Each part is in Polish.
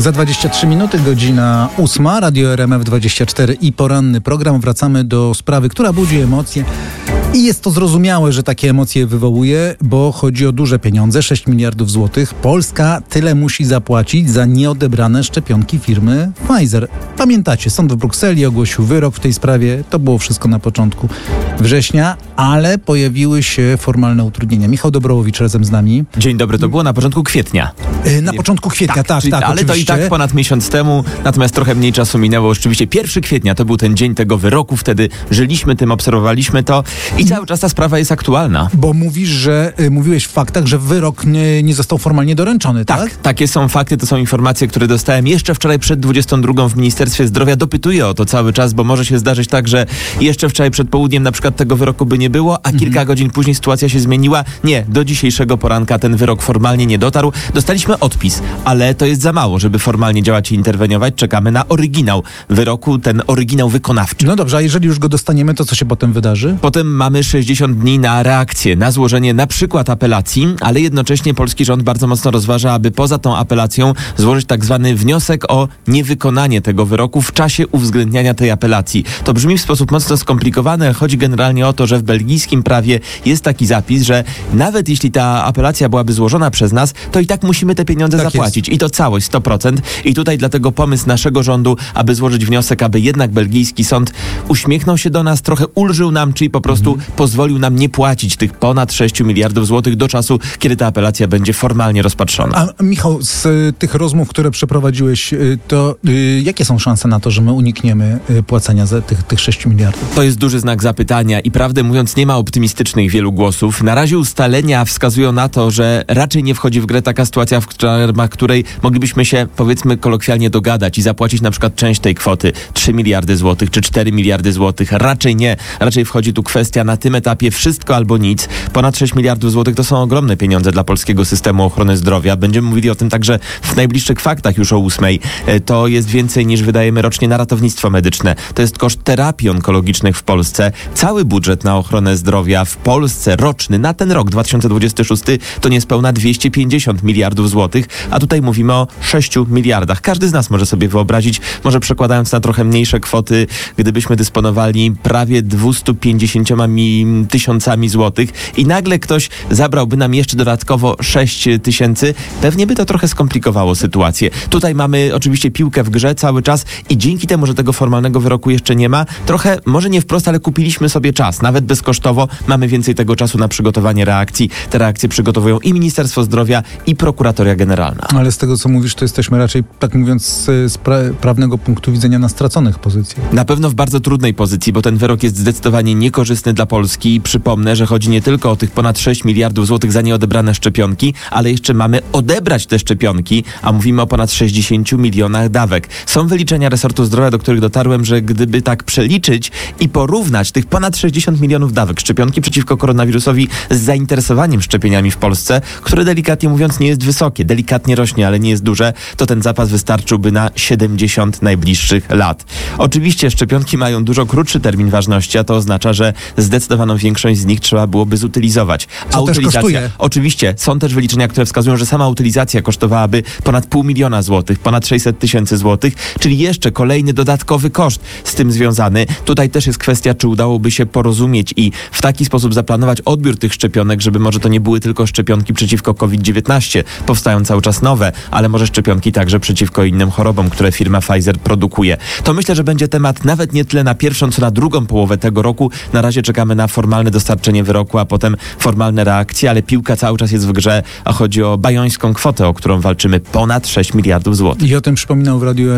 Za 23 minuty, godzina 8, Radio RMF24 i poranny program. Wracamy do sprawy, która budzi emocje. I jest to zrozumiałe, że takie emocje wywołuje, bo chodzi o duże pieniądze, 6 miliardów złotych. Polska tyle musi zapłacić za nieodebrane szczepionki firmy Pfizer. Pamiętacie, sąd w Brukseli ogłosił wyrok w tej sprawie. To było wszystko na początku września, ale pojawiły się formalne utrudnienia. Michał Dobrowicz razem z nami. Dzień dobry, to było na początku kwietnia. Na początku kwietnia, tak, ale oczywiście. to i tak ponad miesiąc temu, natomiast trochę mniej czasu minęło. Rzeczywiście 1 kwietnia to był ten dzień tego wyroku, wtedy żyliśmy tym, obserwowaliśmy to i cały czas ta sprawa jest aktualna. Bo mówiłeś w faktach, że wyrok nie został formalnie doręczony, tak? Takie są fakty, to są informacje, które dostałem jeszcze wczoraj przed 22 w Ministerstwie Zdrowia. Dopytuję o to cały czas, bo może się zdarzyć tak, że jeszcze wczoraj przed południem na przykład tego wyroku by nie było, a kilka godzin później sytuacja się zmieniła. Nie, do dzisiejszego poranka ten wyrok formalnie nie dotarł. Dostaliśmy odpis, ale to jest za mało, żeby formalnie działać i interweniować. Czekamy na oryginał wyroku, ten oryginał wykonawczy. No dobrze, a jeżeli już go dostaniemy, to co się potem wydarzy? Potem mamy 60 dni na reakcję, na złożenie na przykład apelacji, ale jednocześnie polski rząd bardzo mocno rozważa, aby poza tą apelacją złożyć tak zwany wniosek o niewykonanie tego wyroku w czasie uwzględniania tej apelacji. To brzmi w sposób mocno skomplikowany, ale chodzi generalnie o to, że w belgijskim prawie jest taki zapis, że nawet jeśli ta apelacja byłaby złożona przez nas, to i tak musimy te pieniądze zapłacić. I to całość, 100%. I tutaj dlatego pomysł naszego rządu, aby złożyć wniosek, aby jednak belgijski sąd uśmiechnął się do nas, trochę ulżył nam, czyli po prostu pozwolił nam nie płacić tych ponad 6 miliardów złotych do czasu, kiedy ta apelacja będzie formalnie rozpatrzona. A Michał, z tych rozmów, które przeprowadziłeś, to jakie są szanse na to, że my unikniemy płacenia za tych 6 miliardów? To jest duży znak zapytania i prawdę mówiąc nie ma optymistycznych wielu głosów. Na razie ustalenia wskazują na to, że raczej nie wchodzi w grę taka sytuacja, w ramach której moglibyśmy się, powiedzmy kolokwialnie, dogadać i zapłacić na przykład część tej kwoty, 3 miliardy złotych czy 4 miliardy złotych. Raczej nie. Raczej wchodzi tu kwestia na tym etapie wszystko albo nic. Ponad 6 miliardów złotych to są ogromne pieniądze dla polskiego systemu ochrony zdrowia. Będziemy mówili o tym także w najbliższych faktach już o 8. To jest więcej niż wydajemy rocznie na ratownictwo medyczne. To jest koszt terapii onkologicznych w Polsce. Cały budżet na ochronę zdrowia w Polsce roczny na ten rok 2026 to niespełna 250 miliardów złotych, a tutaj mówimy o 6 miliardach. Każdy z nas może sobie wyobrazić, może przekładając na trochę mniejsze kwoty, gdybyśmy dysponowali prawie 250 tysiącami złotych i nagle ktoś zabrałby nam jeszcze dodatkowo 6 tysięcy, pewnie by to trochę skomplikowało sytuację. Tutaj mamy oczywiście piłkę w grze cały czas i dzięki temu, że tego formalnego wyroku jeszcze nie ma, trochę, może nie wprost, ale kupiliśmy sobie czas. Nawet bezkosztowo mamy więcej tego czasu na przygotowanie reakcji. Te reakcje przygotowują i Ministerstwo Zdrowia, i Prokuratoria Generalna. Ale z tego, co mówisz, to jesteśmy raczej, tak mówiąc, z prawnego punktu widzenia na straconych pozycjach. Na pewno w bardzo trudnej pozycji, bo ten wyrok jest zdecydowanie niekorzystny dla Polski. I przypomnę, że chodzi nie tylko o tych ponad 6 miliardów złotych za nieodebrane szczepionki, ale jeszcze mamy odebrać te szczepionki, a mówimy o ponad 60 milionach dawek. Są wyliczenia resortu zdrowia, do których dotarłem, że gdyby tak przeliczyć i porównać tych ponad 60 milionów dawek szczepionki przeciwko koronawirusowi z zainteresowaniem szczepieniami w Polsce, które delikatnie mówiąc nie jest wysokie, delikatnie rośnie, ale nie jest duże, to ten zapas wystarczyłby na 70 najbliższych lat. Oczywiście szczepionki mają dużo krótszy termin ważności, a to oznacza, że zdecydowaną większość z nich trzeba byłoby zutylizować. A co też kosztuje. Oczywiście, są też wyliczenia, które wskazują, że sama utylizacja kosztowałaby ponad 500 000 złotych, ponad 600 000 złotych, czyli jeszcze kolejny dodatkowy koszt z tym związany. Tutaj też jest kwestia, czy udałoby się porozumieć i w taki sposób zaplanować odbiór tych szczepionek, żeby może to nie były tylko szczepionki przeciwko COVID-19, powstają cały czas nowe, ale może szczepionki także przeciwko innym chorobom, które firma Pfizer produkuje. To myślę, że będzie temat nawet nie tyle na pierwszą, co na drugą połowę tego roku. Na razie czekamy na formalne dostarczenie wyroku, a potem formalne reakcje, ale piłka cały czas jest w grze, a chodzi o bajońską kwotę, o którą walczymy, ponad 6 miliardów złotych. I o tym przypominał w Radiu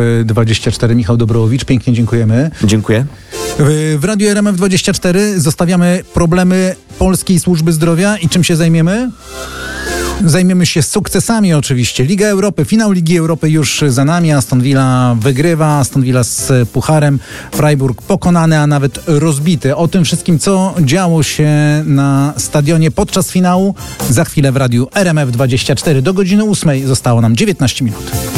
RMF24 Michał Dobrowicz. Pięknie dziękujemy. Dziękuję. W Radiu RMF24 zostawiamy problemy polskiej służby zdrowia i czym się zajmiemy? Zajmiemy się sukcesami oczywiście. Liga Europy, finał Ligi Europy już za nami. Aston Villa wygrywa, Aston Villa z pucharem, Freiburg pokonany, a nawet rozbity. O tym wszystkim, co działo się na stadionie podczas finału, za chwilę w Radiu RMF24. Do godziny 8 zostało nam 19 minut.